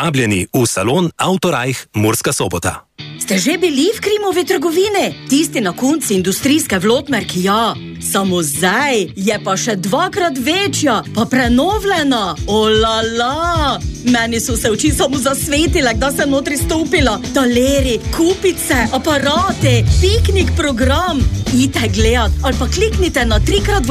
Vabljeni v salon Autorajh Murska Sobota. Ste že bili v Krimove trgovine? Tisti na konci industrijske Vlotmerki, ja. Samo zdaj je pa še 2-krat večja, pa prenovljena. Olala! Meni so se oči samo zasvetile, da sem notri stopila. Taleri, kupice, aparate, piknik program. Idite gledat ali pa kliknite na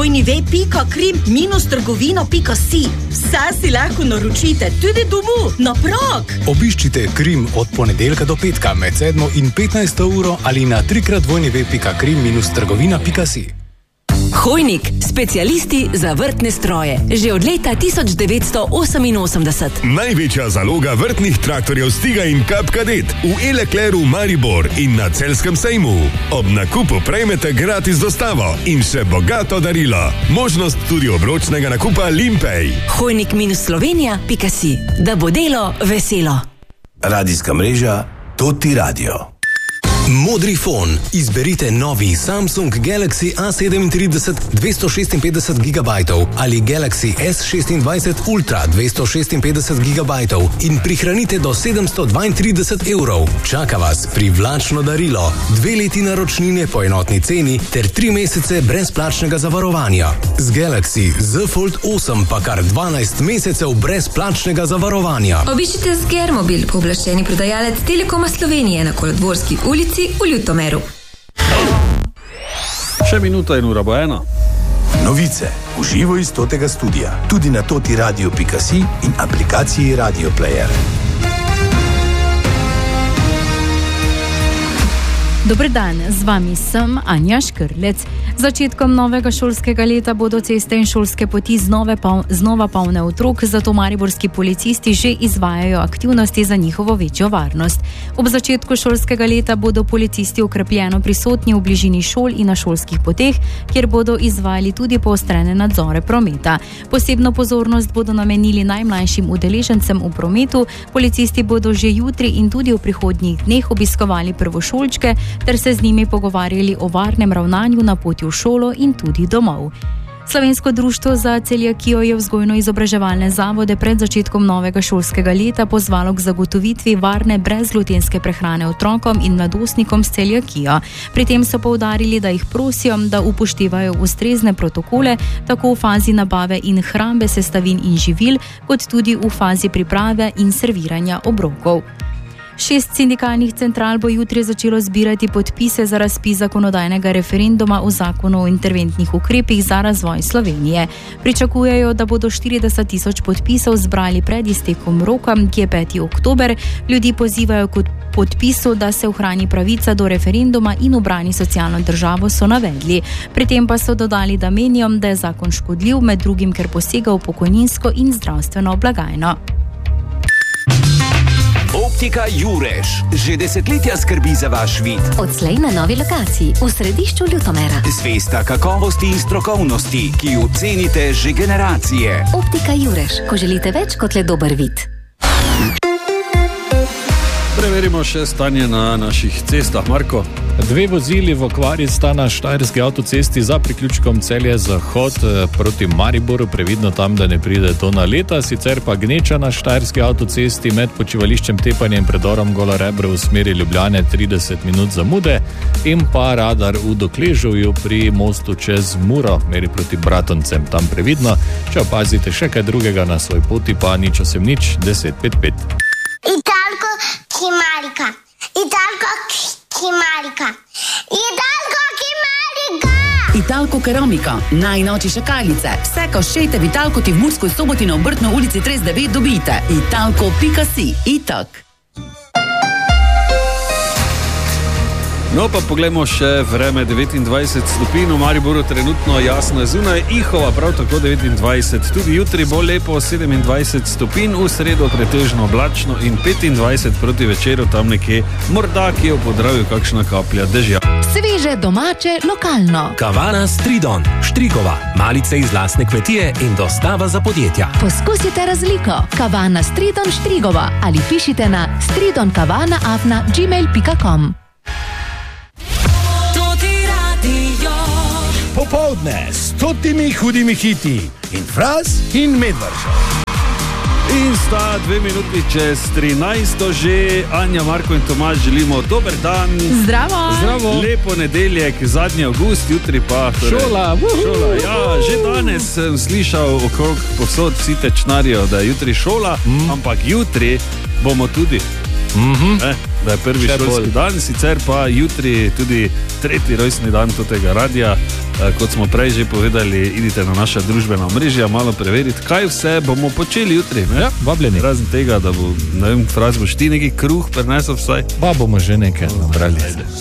www.krim-trgovina.si. Vse si lahko naročite, tudi domu, na prag. Obiščite Krim od ponedeljka do petka med 7 in 15 uro ali na www.krim-trgovina.si. Hojnik, specialisti za vrtne stroje. Že od leta 1988. Največja zaloga vrtnih traktorjev Stiga in Cup Cadet v E-Leclercu Maribor in na Celjskem sejmu. Ob nakupu prejmete gratis dostavo in še bogato darilo. Možnost tudi obročnega nakupa Limpej. Hojnik-slovenija.si. Da bo delo veselo. Radijska mreža Toti Radio. Modri fon. Izberite novi Samsung Galaxy A37 256 GB ali Galaxy S26 Ultra 256 GB in prihranite do 732 €. Čaka vas privlačno darilo, 2 leti naročnine po enotni ceni ter 3 mesece brezplačnega zavarovanja. Z Galaxy Z Fold 8 pa kar 12 mesecev brezplačnega zavarovanja. Obiščite Sgermobil, pooblaščeni prodajalec Telekoma Slovenije na Kolodvorski ulici v Ljutomeru. Še minuta in ura bo 1. Novice v živo iz Totega studia, tudi na totiradio.si in aplikaciji Radio Player. Dober dan, z vami sem Anja Škrlec. Začetkom novega šolskega leta bodo ceste in šolske poti znova polne otrok, zato mariborski policisti že izvajajo aktivnosti za njihovo večjo varnost. Ob začetku šolskega leta bodo policisti okrepljeno prisotni v bližini šol in na šolskih poteh, kjer bodo izvajali tudi poostrene nadzore prometa. Posebno pozornost bodo namenili najmlajšim udeležencem v prometu. Policisti bodo že jutri in tudi v prihodnjih dneh obiskovali prvošolčke ter se z njimi pogovarjali o varnem ravnanju na poti v šolo in tudi domov. Slovensko društvo za celiakijo je vzgojno-izobraževalne zavode pred začetkom novega šolskega leta pozvalo k zagotovitvi varne brezglutenske prehrane otrokom in mladostnikom s celiakijo. Pri tem so poudarili, da jih prosijo, da upoštevajo ustrezne protokole tako v fazi nabave in hrambe sestavin in živil, kot tudi v fazi priprave in serviranja obrokov. 6 sindikalnih central bo jutri začelo zbirati podpise za razpis zakonodajnega referenduma o zakonu o interventnih ukrepih za razvoj Slovenije. Pričakujejo, da bodo 40 tisoč podpisov zbrali pred iztekom roka, ki je 5. oktober. Ljudi pozivajo k podpisu, da se ohrani pravica do referenduma in ubrani socialno državo, so navedli. Pri tem pa so dodali, da menijo, da je zakon škodljiv, med drugim, ker posega v pokojninsko in zdravstveno blagajno. Optika Jurež že desetletja skrbi za vaš vid. Odslej na novi lokaciji v središču Ljutomera. Zvesta kakovosti in strokovnosti, ki jo cenite že generacije. Optika Jurež, ko želite več kot le dober vid. Preverimo še stanje na naših cestah. Marko? 2 vozili v okvari sta na štajerski avtocesti za priključkom Celje-Zahod proti Mariboru, previdno tam, da ne pride do naleta, sicer pa gneča na štajerski avtocesti med počivališčem Tepanje in predorom Gola Rebro v smeri Ljubljane 30 minut zamude in pa radar v Dokležovju pri mostu čez Muro, meri proti Bratoncem, tam previdno. Če opazite še kaj drugega na svoj poti, pa nič 1055. Italko Kimarika. Italko Kimarika. Italko Kimarika. Italko Keramika, najnovejše šakalice. Vse, ko šejte v Italko, ti v Mursko Soboti na Obrtno ulici 39 dobite. Italko.si. Itak. No pa poglejmo še vreme. 29 stopinj v Mariboru, trenutno jasno je zunaj, Ihova prav tako 29, tudi jutri bo lepo 27 stopinj, v sredo pretežno oblačno in 25 proti večeru tam nekje, morda ki je v Podravju kakšna kaplja dežja. Sveže, domače, lokalno. Kavana Stridon, Štrigova, malice iz lastne kmetije in dostava za podjetja. Poskusite razliko. Kavana Stridon Štrigova ali pišite na stridonkavana@gmail.com. Popoldne s 100 hudimi hiti in Fras in Medvrža. In sta 2 minuti čez 13. že, Anja, Marko in Tomaž želimo dober dan. Zdravo. Zdravo. Lepo nedeljek, zadnji avgust, jutri pa šola. Ja, že danes sem slišal okrog povsod vsi tečnarijo, da je jutri šola, ampak jutri bomo tudi. Da je prvi šolski dan, sicer pa jutri tudi tretji rojstni dan tega radia. Kot smo prej že povedali, idite na naša družbena omrežja malo preveriti, kaj vse bomo počeli jutri. Ja, vabljeni. Razen tega, da bo, ne vem, Fraz, boš ti neki kruh prinesel vsaj? Pa bomo že nekaj nabrali.